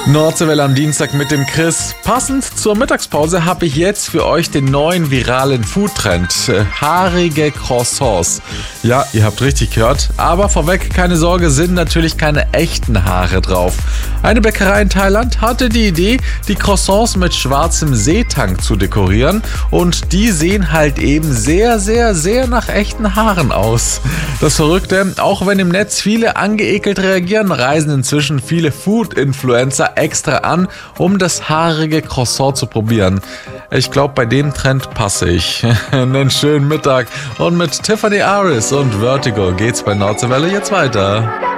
Nordseewelle am Dienstag mit dem Chris. Passend zur Mittagspause habe ich jetzt für euch den neuen viralen Foodtrend. Haarige Croissants. Ja, ihr habt richtig gehört. Aber vorweg, keine Sorge, sind natürlich keine echten Haare drauf. Eine Bäckerei in Thailand hatte die Idee, die Croissants mit schwarzem Seetang zu dekorieren. Und die sehen halt eben sehr, sehr, sehr nach echten Haaren aus. Das Verrückte, auch wenn im Netz viele angeekelt reagieren, reisen inzwischen viele Food-Influencer extra an, um das haarige Croissant zu probieren. Ich glaube, bei dem Trend passe ich. Einen schönen Mittag und mit Tiffany Aris und Vertigo geht's bei Nordseewelle jetzt weiter.